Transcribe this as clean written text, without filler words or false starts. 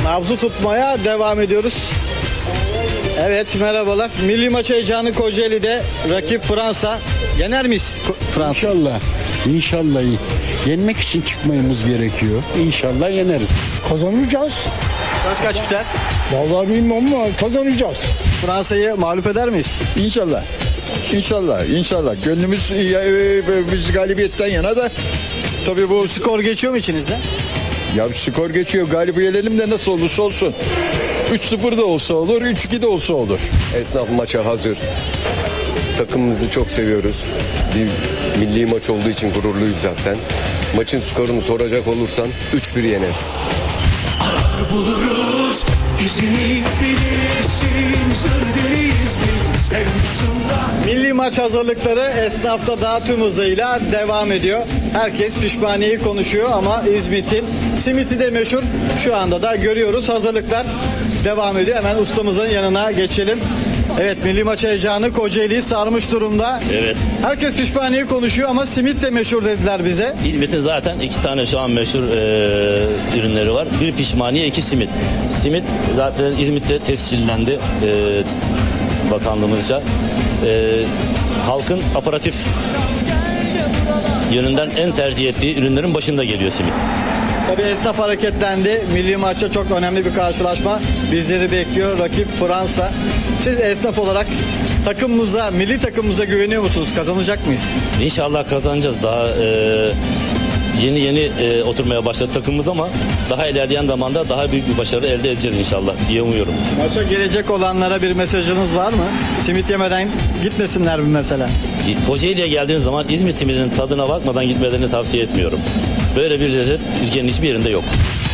Nabzı tutmaya devam ediyoruz. Evet, merhabalar. Milli maç heyecanı Kocaeli'de. Rakip Fransa. Yener miyiz Fransa? İnşallah. İnşallah. Yenmek için çıkmamız gerekiyor. İnşallah yeneriz. Kazanacağız. Kaç biter? Vallahi bilmiyorum ama kazanacağız. Fransa'yı mağlup eder miyiz? İnşallah. İnşallah. Gönlümüz biz galibiyetten yana da tabii bu Skor geçiyor mu içinizde? ya skor geçiyor. Galibiyelim de nasıl olursa olsun. 3-0 da olsa olur, 3-2 de olsa olur. Esnaf maça hazır. Takımımızı çok seviyoruz. Bir milli maç olduğu için gururluyuz zaten. Maçın skorunu soracak olursan 3-1 yeneriz. Arar buluruz, izini bilirsin, sır deriz biz mevzunda. Milli maç hazırlıkları esnafta daha tüm hızıyla devam ediyor. Herkes pişmaniyeyi konuşuyor ama İzmit'in simiti de meşhur. Şu anda da görüyoruz, hazırlıklar devam ediyor. Hemen ustamızın yanına geçelim. Evet, milli maç heyecanı Kocaeli'yi sarmış durumda. Evet. Herkes pişmaniyeyi konuşuyor ama simit de meşhur dediler bize. İzmit'in zaten iki tane şu an meşhur ürünleri var. Bir pişmaniye, iki simit. Simit zaten İzmit'te tescillendi bakanlığımızca. Halkın aparatif yönünden en tercih ettiği ürünlerin başında geliyor simit. Tabii esnaf hareketlendi. Milli maçta çok önemli bir karşılaşma bizleri bekliyor. Rakip Fransa. Siz esnaf olarak takımımıza, milli takımımıza güveniyor musunuz? Kazanacak mıyız? İnşallah kazanacağız. Daha yeni oturmaya başladı takımımız ama daha ilerleyen zamanda daha büyük bir başarı elde edeceğiz inşallah diye umuyorum. Maça gelecek olanlara bir mesajınız var mı? Simit yemeden gitmesinler mi mesela? Kocaeli'ye geldiğiniz zaman İzmit simidinin tadına bakmadan gitmelerini tavsiye etmiyorum. Böyle bir lezzet Türkiye'nin hiçbir yerinde yok.